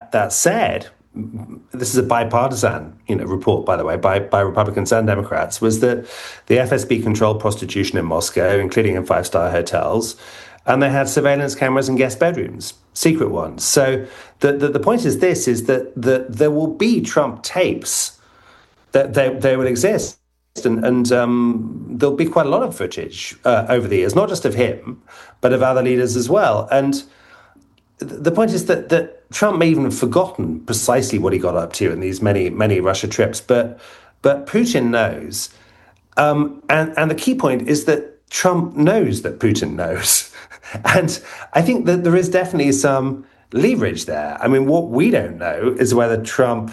That said, this is a bipartisan, report, by the way, by Republicans and Democrats, was that the FSB controlled prostitution in Moscow, including in five-star hotels, and they had surveillance cameras in guest bedrooms, secret ones. So the point is this, is that there will be Trump tapes, that they will exist. And there'll be quite a lot of footage over the years, not just of him, but of other leaders as well. And the point is that Trump may even have forgotten precisely what he got up to in these many, many Russia trips, but Putin knows. And the key point is that Trump knows that Putin knows. And I think that there is definitely some leverage there. I mean, what we don't know is whether Trump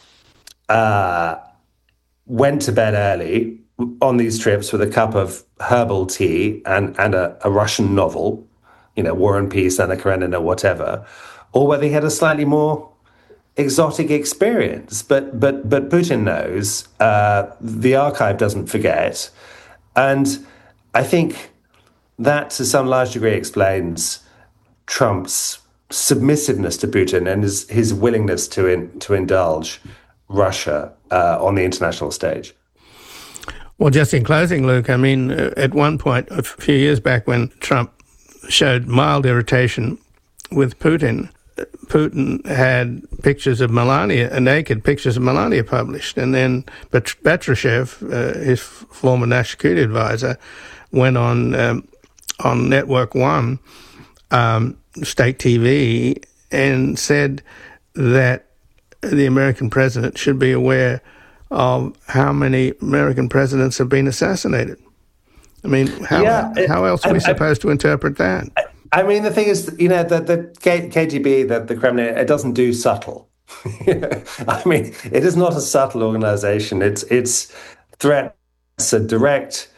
went to bed early on these trips with a cup of herbal tea and a Russian novel, War and Peace, Anna Karenina, whatever, or whether he had a slightly more exotic experience. But Putin knows, the archive doesn't forget. And I think that to some large degree explains Trump's submissiveness to Putin and his willingness to indulge Russia on the international stage. Well, just in closing, Luke, I mean, at one point, a few years back when Trump showed mild irritation with Putin had pictures of Melania, naked pictures of Melania published. And then Patrushev, his former national security advisor, went on Network One, state TV, and said that the American president should be aware of how many American presidents have been assassinated. I mean, how else are we supposed to interpret that? I mean, the thing is, the KGB, the Kremlin, it doesn't do subtle. I mean, it is not a subtle organization. Its threats are direct.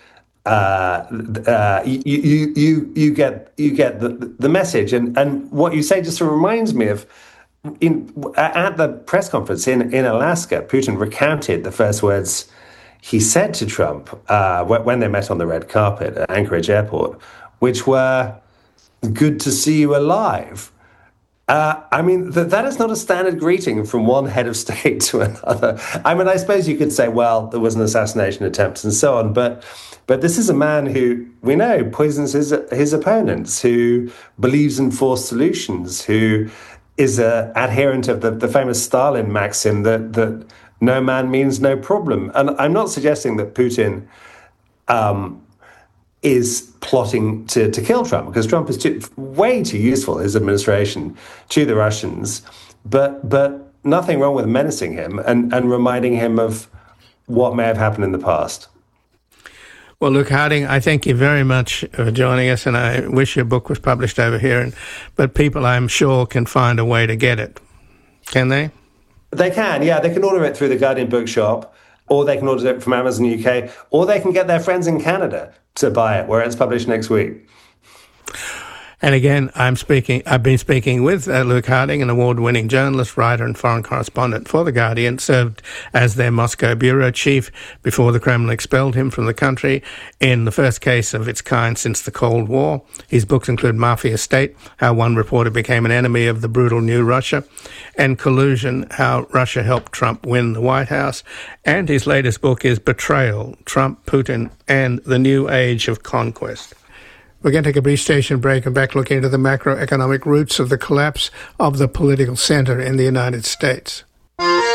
You get the message, and what you say just reminds me of. At the press conference in Alaska, Putin recounted the first words he said to Trump when they met on the red carpet at Anchorage Airport, which were, "Good to see you alive." I mean, that is not a standard greeting from one head of state to another. I mean, I suppose you could say, well, there was an assassination attempt and so on, but this is a man who, we know, poisons his opponents, who believes in forced solutions, who is an adherent of the famous Stalin maxim that no man means no problem. And I'm not suggesting that Putin is plotting to kill Trump, because Trump is way too useful, his administration, to the Russians. But nothing wrong with menacing him and reminding him of what may have happened in the past. Well, Luke Harding, I thank you very much for joining us, and I wish your book was published over here. But people, I'm sure, can find a way to get it. Can they? They can, yeah. They can order it through the Guardian Bookshop, or they can order it from Amazon UK, or they can get their friends in Canada to buy it, where it's published next week. And again, I've been speaking with Luke Harding, an award-winning journalist, writer and foreign correspondent for The Guardian, served as their Moscow bureau chief before the Kremlin expelled him from the country in the first case of its kind since the Cold War. His books include Mafia State, How One Reporter Became an Enemy of the Brutal New Russia, and Collusion, How Russia Helped Trump Win the White House. And his latest book is Betrayal, Trump, Putin, and the New Age of Conquest. We're going to take a brief station break and back look into the macroeconomic roots of the collapse of the political center in the United States.